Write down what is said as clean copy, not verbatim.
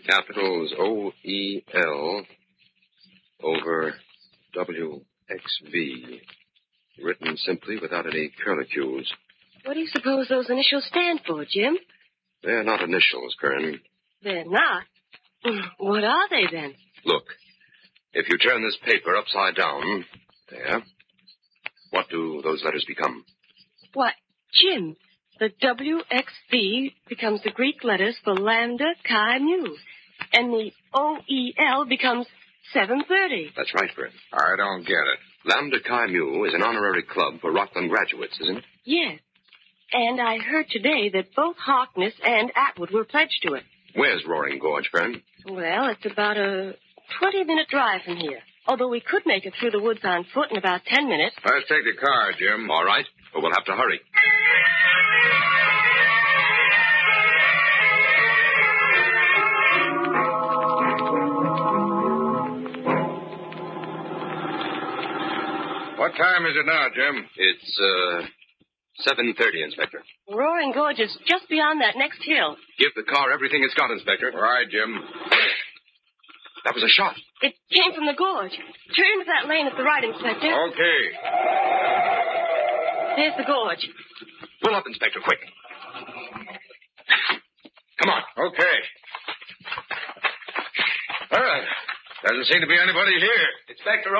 Capitals OEL over WXV. Written simply without any curlicues. What do you suppose those initials stand for, Jim? They're not initials, Kern. They're not? What are they, then? Look, if you turn this paper upside down, there, what do those letters become? Why, Jim, the WXV becomes the Greek letters for Lambda Chi Mu. And the OEL becomes 730. That's right, Kern. I don't get it. Lambda Chi Mu is an honorary club for Rockland graduates, isn't it? Yes. And I heard today that both Harkness and Atwood were pledged to it. Where's Roaring Gorge, Kern? Well, it's about a 20-minute drive from here. Although we could make it through the woods on foot in about 10 minutes. Let's take the car, Jim. All right, but we'll have to hurry. What time is it now, Jim? It's, 7:30, Inspector. Roaring Gorge is just beyond that next hill. Give the car everything it's got, Inspector. All right, Jim. That was a shot. It came from the gorge. Turn into that lane at the right, Inspector. Okay. There's the gorge. Pull up, Inspector, quick. Come on. Okay. Well, doesn't seem to be anybody here. Inspector